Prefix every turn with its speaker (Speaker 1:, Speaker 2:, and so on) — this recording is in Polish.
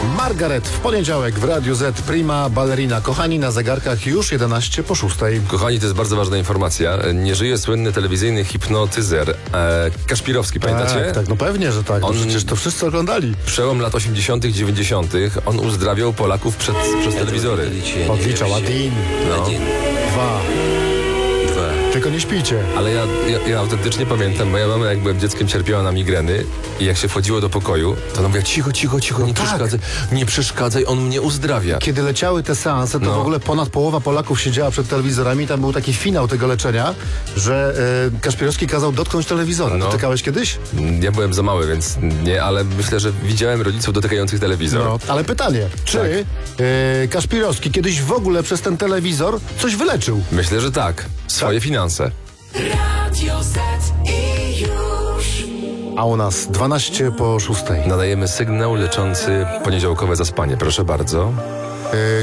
Speaker 1: Margaret w poniedziałek w Radiu Z Prima Ballerina. Kochani, na zegarkach już 11:06.
Speaker 2: Kochani, to jest bardzo ważna informacja. Nie żyje słynny telewizyjny hipnotyzer Kaszpirowski, pamiętacie?
Speaker 1: Tak, no pewnie, że tak.
Speaker 2: On-
Speaker 1: Przecież to wszyscy oglądali.
Speaker 2: Przełom lat 80., 90. On uzdrawiał Polaków przez telewizory.
Speaker 1: Podliczał 1,
Speaker 2: No.
Speaker 1: 2. Tylko nie śpijcie.
Speaker 2: Ale ja autentycznie pamiętam, moja mama jak byłem dzieckiem cierpiała na migreny i jak się wchodziło do pokoju, to ona mówiła cicho, nie
Speaker 1: tak.
Speaker 2: przeszkadzaj, nie przeszkadzaj, on mnie uzdrawia.
Speaker 1: Kiedy leciały te seanse, to
Speaker 2: No.
Speaker 1: w ogóle ponad połowa Polaków siedziała przed telewizorami. Tam był taki finał tego leczenia, że Kaszpirowski kazał dotknąć telewizora.
Speaker 2: No.
Speaker 1: Dotykałeś kiedyś?
Speaker 2: Ja byłem za mały, więc nie, ale myślę, że widziałem rodziców dotykających telewizor.
Speaker 1: No. Ale pytanie, czy Kaszpirowski kiedyś w ogóle przez ten telewizor coś wyleczył?
Speaker 2: Myślę, że tak. Swoje finanse.
Speaker 3: Radio Z i już.
Speaker 1: A u nas 12:06.
Speaker 2: Nadajemy sygnał leczący poniedziałkowe zaspanie. Proszę bardzo.